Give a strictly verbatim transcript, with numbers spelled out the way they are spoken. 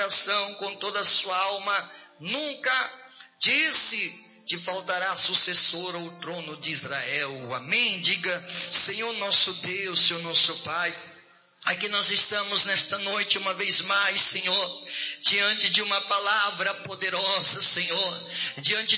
coração, com toda a sua alma. Nunca disse: te faltará sucessor ao trono de Israel. Amém? Diga: Senhor nosso Deus, Senhor nosso Pai, aqui nós estamos nesta noite uma vez mais, Senhor, diante de uma palavra poderosa, Senhor, diante